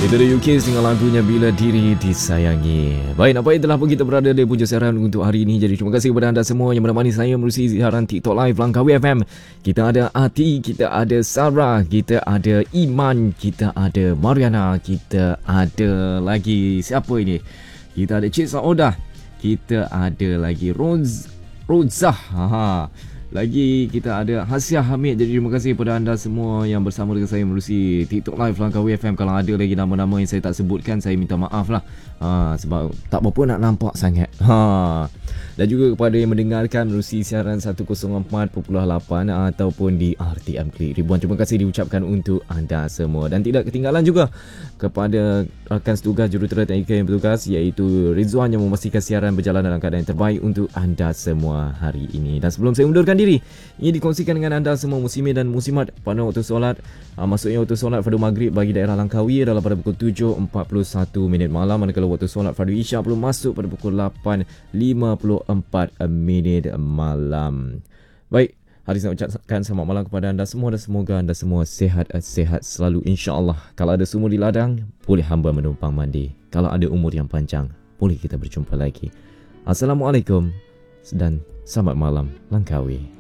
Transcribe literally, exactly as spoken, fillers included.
Itu dari U K dengan lagunya Bila Diri Disayangi. Baik, nampaknya telah pun kita berada di punca siaran untuk hari ini. Jadi terima kasih kepada anda semua yang menemani saya melalui siaran TikTok Live Langkawi F M. Kita ada Ati, kita ada Sarah, kita ada Iman, kita ada Mariana, kita ada lagi siapa ini? Kita ada Cik Saodah, kita ada lagi Roz, Rozah. Ha. Lagi kita ada Hasyah Hamid. Jadi terima kasih kepada anda semua yang bersama dengan saya melalui TikTok Live Langkawi F M. Kalau ada lagi nama-nama yang saya tak sebutkan, saya minta maaf lah. Ha, sebab tak berapa nak nampak sangat. Ha. Dan juga kepada yang mendengarkan melalui siaran seratus empat perpuluhan lapan ataupun di R T M Klik. Ribuan terima kasih diucapkan untuk anda semua. Dan tidak ketinggalan juga kepada rakan setugas jurutera teknikal yang bertugas, iaitu Rizwan, yang memastikan siaran berjalan dalam keadaan yang terbaik untuk anda semua hari ini. Dan sebelum saya undurkan diri, ingin dikongsikan dengan anda semua muslimin dan muslimat pada waktu solat. Uh, maksudnya waktu solat fardu maghrib bagi daerah Langkawi adalah pada pukul tujuh empat puluh satu minit malam, manakala waktu solat fardu isyak belum masuk pada pukul lapan lima puluh empat minit malam. Baik, hari saya ucapkan selamat malam kepada anda semua dan semoga anda semua sehat-sehat selalu, insya-Allah. Kalau ada sumur di ladang, boleh hamba menumpang mandi. Kalau ada umur yang panjang, boleh kita berjumpa lagi. Assalamualaikum dan selamat malam Langkawi.